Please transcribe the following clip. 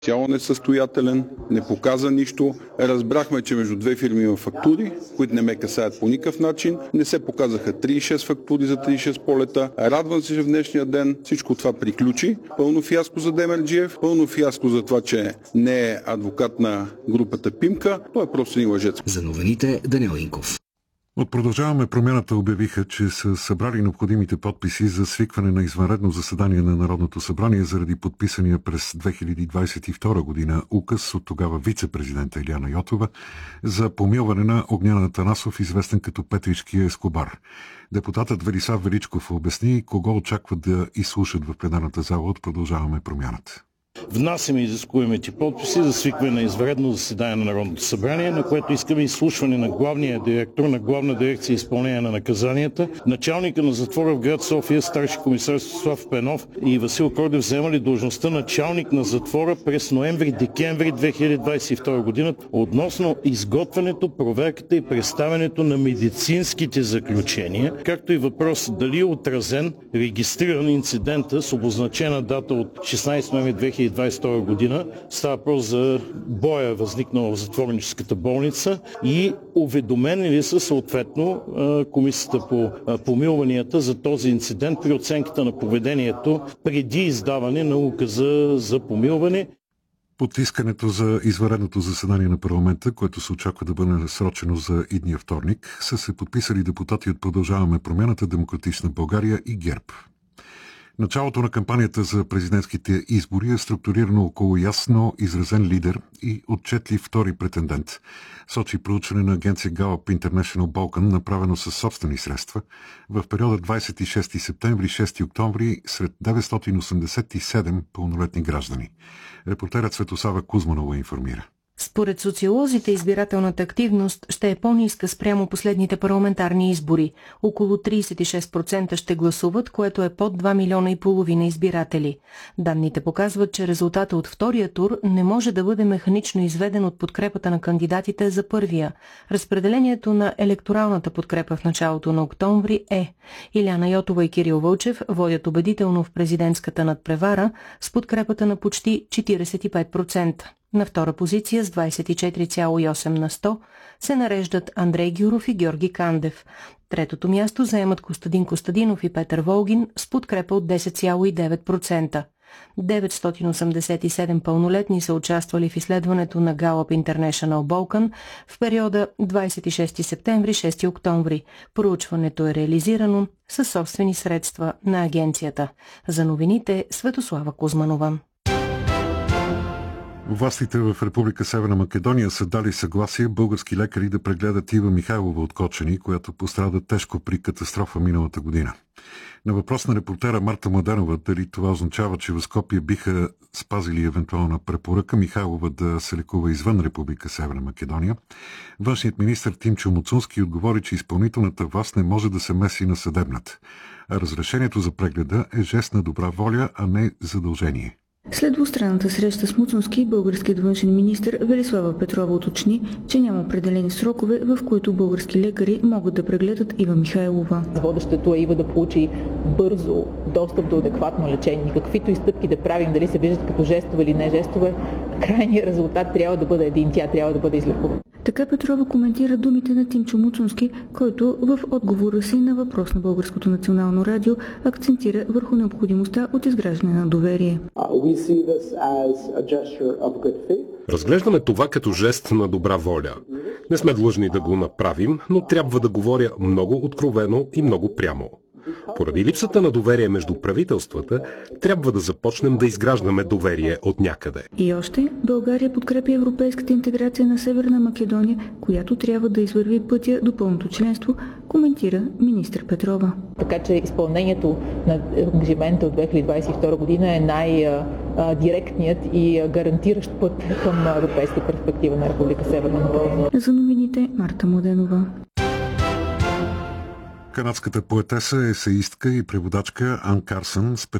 Цяло несъстоятелен, не показа нищо. Разбрахме, че между две фирми има фактури, които не ме касаят по никакъв начин. Не се показаха 36 фактури за 36 полета. Радвам се, че в днешния ден всичко това приключи. Пълно фиаско за Демерджиев, пълно фиаско за това, че не е адвокат на групата Пимка. Той е просто един лъжец. За новините Даниел Инков. От Продължаваме промяната обявиха, че са събрали необходимите подписи за свикване на извънредно заседание на Народното събрание заради подписания през 2022 година указ от тогава вице-президента Илияна Йотова за помилване на Огнян Атанасов, известен като Петричкия Ескобар. Депутатът Велислав Величков обясни кого очакват да изслушат в пленарната зала от Продължаваме промяната. Внасяме изискуемите подписи за свикване на извънредно заседание на Народното събрание, на което искаме изслушване на главния директор на Главна дирекция изпълнение на наказанията, началника на затвора в град София, старши комисар Слав Пенов и Васил Кордев вземали длъжността началник на затвора през ноември-декември 2022 година относно изготвянето, проверката и представянето на медицинските заключения, както и въпрос дали е отразен, регистриран инцидента с обозначена дата от 16 ноември 2022 година. Става въпрос за боя, възникнал в затворническата болница, и уведомени ли са съответно комисията по помилванията за този инцидент при оценката на поведението преди издаване на указа за помилване. Под искането за извънредното заседание на парламента, което се очаква да бъде насрочено за идния вторник, са се подписали депутати от Продължаваме промяната, Демократична България и ГЕРБ. Началото на кампанията за президентските избори е структурирано около ясно изразен лидер и отчетлив втори претендент. Сочи проучване на агенция Gallup International Balkan, направено със собствени средства в периода 26 септември – 6 октомври сред 987 пълнолетни граждани. Репортерът Светослава Кузманова информира. Според социолозите, избирателната активност ще е по-ниска спрямо последните парламентарни избори. Около 36% ще гласуват, което е под 2,5 милиона избиратели. Данните показват, че резултатът от втория тур не може да бъде механично изведен от подкрепата на кандидатите за първия. Разпределението на електоралната подкрепа в началото на октомври е: Илияна Йотова и Кирил Вълчев водят убедително в президентската надпревара с подкрепата на почти 45%. На втора позиция с 24,8 на 100 се нареждат Андрей Гюров и Георги Кандев. Третото място заемат Костадин Костадинов и Петър Волгин с подкрепа от 10,9%. 987 пълнолетни са участвали в изследването на Gallup International Balkan в периода 26 септември – 6 октомври. Проучването е реализирано със собствени средства на агенцията. За новините Светослава Кузманова. Властите в Република Северна Македония са дали съгласие български лекари да прегледат Ива Михайлова от Кочани, която пострада тежко при катастрофа миналата година. На въпрос на репортера Марта Младенова дали това означава, че в Скопие биха спазили евентуална препоръка Михайлова да се лекува извън Република Северна Македония, външният министър Тимчо Муцунски отговори, че изпълнителната власт не може да се меси на съдебната, а разрешението за прегледа е жест на добра воля, а не задължение. След двустранната среща с Муцунски, българският външен министър Велислава Петрова уточни, че няма определени срокове, в които български лекари могат да прегледат Ива Михайлова. Водещето е Ива да получи бързо достъп до адекватно лечение. Каквито и стъпки да правим, дали се виждат като жестове или не жестове, крайният резултат трябва да бъде един, тя трябва да бъде излекувана. Така Петрова коментира думите на Тимчо Муцунски, който в отговора си на въпрос на Българското национално радио акцентира върху необходимостта от изграждане на доверие. Разглеждаме това като жест на добра воля. Не сме длъжни да го направим, но трябва да говоря много откровено и много прямо. Поради липсата на доверие между правителствата, трябва да започнем да изграждаме доверие от някъде. И още, България подкрепя европейската интеграция на Северна Македония, която трябва да извърви пътя до пълното членство, коментира министър Петрова. Така че изпълнението на ангажимента от 2022 година е най-директният и гарантиращ път към европейска перспектива на Република Северна Македония. За новините Марта Младенова. Канадската поетеса, есеистка и преводачка Ан Карсън